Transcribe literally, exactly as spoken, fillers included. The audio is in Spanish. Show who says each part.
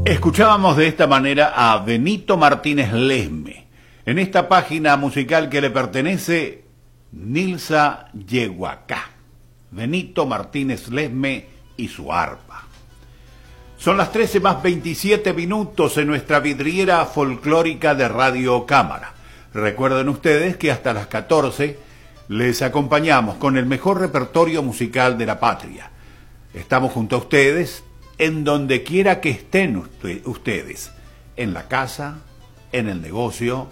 Speaker 1: Escuchábamos de esta manera a Benito Martínez Lesme, en esta página musical que le pertenece, Nilsa Yehuacá, Benito Martínez Lesme y su arpa. Son las trece más veintisiete minutos en nuestra vidriera folclórica de Radio Cámara. Recuerden ustedes que hasta las catorce les acompañamos con el mejor repertorio musical de la patria. Estamos junto a ustedes en donde quiera que estén ustedes, en la casa, en el negocio,